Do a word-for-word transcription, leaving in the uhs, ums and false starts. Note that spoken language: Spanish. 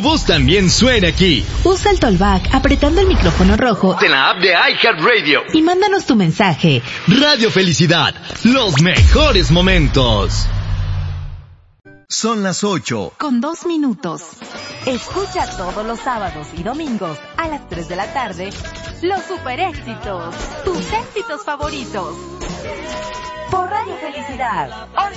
voz también suene aquí. Usa el Tollback apretando el micrófono rojo En la app de iHeartRadio. y mándanos tu mensaje. Radio Felicidad, los mejores momentos. Son las ocho. Con dos minutos. Escucha todos los sábados y domingos a las tres de la tarde los super éxitos, tus éxitos favoritos. Por Radio Felicidad.